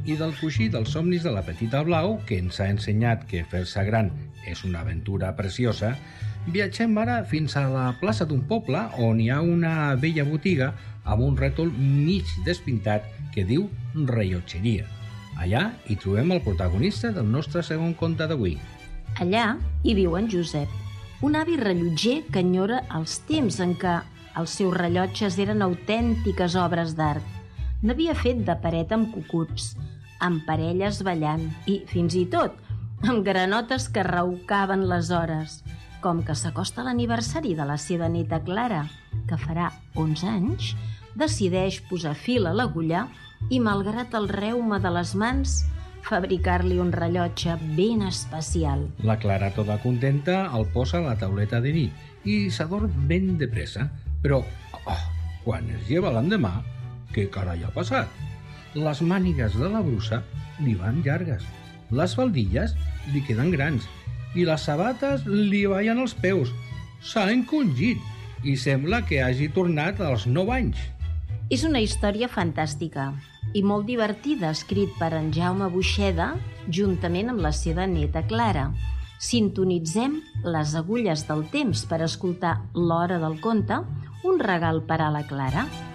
i del coixí dels somnis de la petita Blau, que ens ha ensenyat que fer-se gran és una aventura preciosa, viatgem ara fins a la plaça d'un poble on hi ha una vella botiga amb un rètol mig despintat que diu rellotgeria. Allà hi trobem el protagonista del nostre segon conte d'avui. Allà hi viu en Josep, un avi rellotger que enyora els temps en què els seus rellotges eren autèntiques obres d'art. N'havia fet de paret amb cucuts, amb parelles ballant i, fins i tot, amb granotes que raucaven les hores. Com que s'acosta l'aniversari de la seva neta Clara, que farà 11 anys, decideix posar fil a l'agulla i, malgrat el reuma de les mans, fabricar-li un rellotge ben especial. La Clara, tota contenta, el posa a la tauleta de nit i s'adorm ben de pressa. Però, quan es lleva l'endemà, què carai ha passat? Les mànigues de la brusa li van llargues, les faldilles li queden grans i les sabates li ballen als peus. S'ha encongit i sembla que hagi tornat als 9 anys. És una història fantàstica i molt divertida, escrit per en Jaume Buixeda juntament amb la seva neta Clara. Sintonitzem les agulles del temps per escoltar l'hora del conte, un regal per a la Clara.